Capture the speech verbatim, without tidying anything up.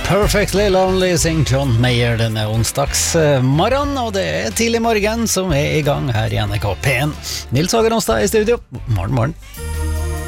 Perfectly Lonely, synger John Mayer denne onsdagsmorgen, og det er tidlig morgen som er i gang her i N R K P en. Nils Hagen Onsdag i studio. Morgen, morgen.